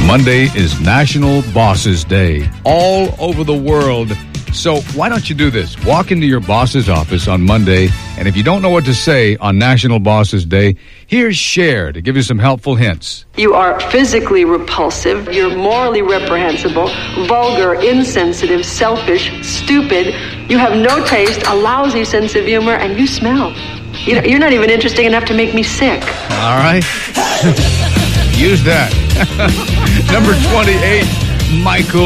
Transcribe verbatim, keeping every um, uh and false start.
Monday is National Bosses Day all over the world. So why don't you do this? Walk into your boss's office on Monday, and if you don't know what to say on National Bosses Day, here's Cher to give you some helpful hints. You are physically repulsive, you're morally reprehensible, vulgar, insensitive, selfish, stupid, you have no taste, a lousy sense of humor, and you smell. You know, you're not even interesting enough to make me sick. All right. Use that. Number twenty-eight, Michael